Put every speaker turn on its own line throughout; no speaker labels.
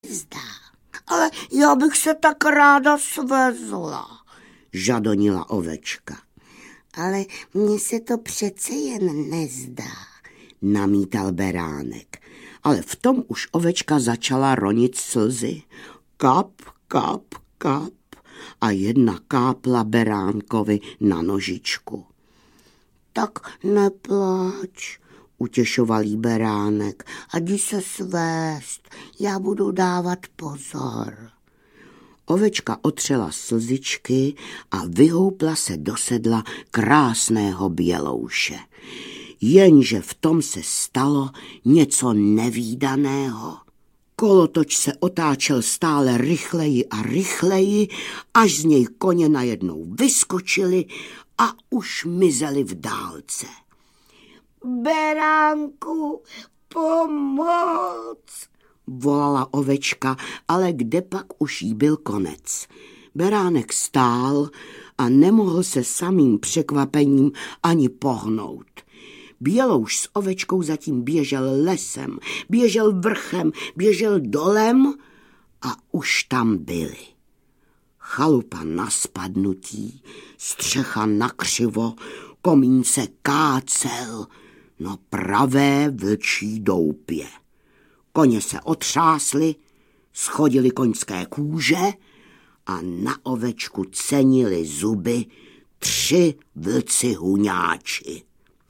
zdá. Ale já bych se tak ráda svezla, žadonila ovečka. Ale mně se to přece jen nezdá, namítal beránek. Ale v tom už ovečka začala ronit slzy. Kap, kap, kap a jedna kápla beránkovi na nožičku. Tak nepláč, utěšoval jí beránek, a jdi se svést, já budu dávat pozor. Ovečka otřela slzičky a vyhoupla se do sedla krásného bělouše. Jenže v tom se stalo něco nevídaného. Kolotoč se otáčel stále rychleji a rychleji, až z něj koně najednou vyskočili a už mizeli v dálce. Beránku, pomoc, volala ovečka, ale kde pak už jí byl konec. Beránek stál a nemohl se samým překvapením ani pohnout. Bělouš s ovečkou zatím běžel lesem, běžel vrchem, běžel dolem a už tam byli. Chalupa na spadnutí, střecha nakřivo, komín se kácel, no pravé vlčí doupě. Koně se otřásly, schodily koňské kůže a na ovečku cenili zuby 3 vlci huňáči.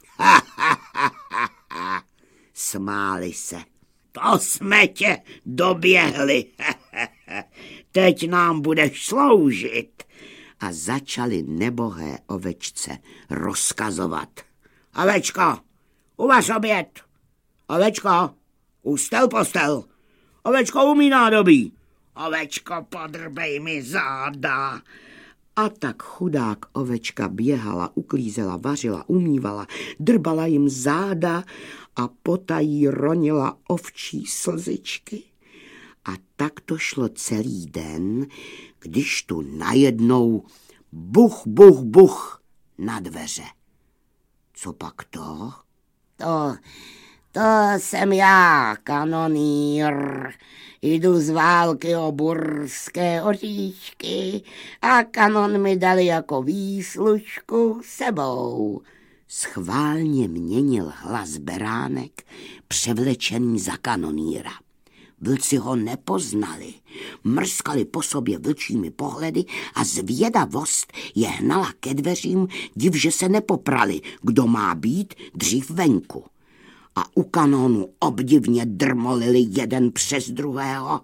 Smáli se. To jsme tě doběhli. Teď nám budeš sloužit. A začali nebohé ovečce rozkazovat. Ovečko, uvař oběd. Ovečko, ustel postel. Ovečko, umí nádobí. Ovečko, podrbej mi záda. A tak chudák ovečka běhala, uklízela, vařila, umývala, drbala jim záda a potají ronila ovčí slzičky. A tak to šlo celý den, když tu najednou buch, buch, buch na dveře. Co pak to? To jsem já, kanonýr. Jdu z války o burské oříšky a kanon mi dali jako výslužku sebou. Schválně měnil hlas beránek, převlečený za kanonýra. Vlci ho nepoznali, mrskali po sobě vlčími pohledy a zvědavost je hnala ke dveřím, div, že se nepoprali, kdo má být dřív venku. A u kanónu obdivně drmolili jeden přes druhého.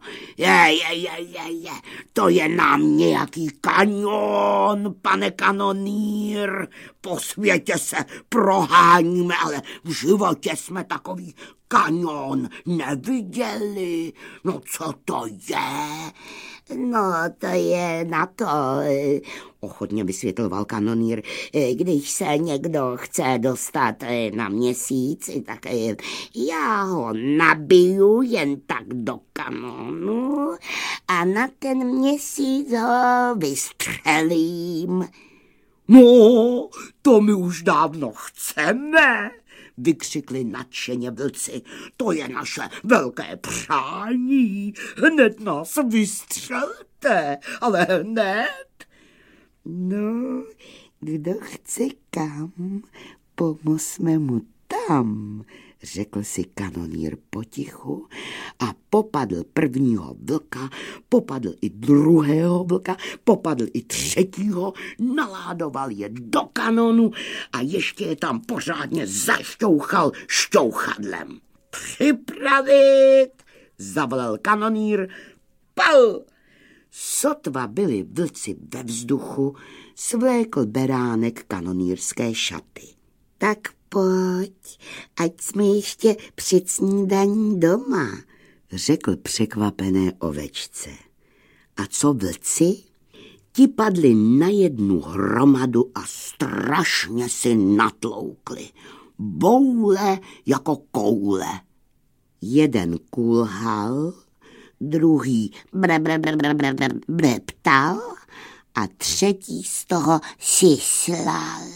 Je, to je nám nějaký kaňon, pane kanonýr. Po světě se proháníme, ale v životě jsme takový kaňon neviděli. No co to je? No to je na to, ochotně vysvětloval kanonýr, když se někdo chce dostat na měsíc, tak já ho nabiju jen tak do kanonu a na ten měsíc ho vystřelím. No, to my už dávno chceme, vykřikli nadšeně vlci. To je naše velké přání. Hned nás vystřelte, ale hned. No, kdo chce kam, pomozme mu tam, řekl si kanonýr potichu a popadl prvního vlka, popadl i druhého vlka, popadl i třetího, naládoval je do kanonu a ještě je tam pořádně zašťouchal šťouchadlem. Připravit, zavolal kanonýr, pal! Sotva byli vlci ve vzduchu, svlékl beránek kanonýrské šaty. Tak pojď, ať jsme ještě před snídaní doma, řekl překvapené ovečce. A co vlci? Ti padli na jednu hromadu a strašně si natloukli. Boule jako koule. Jeden kulhal, druhý breptal a třetí z toho sislal.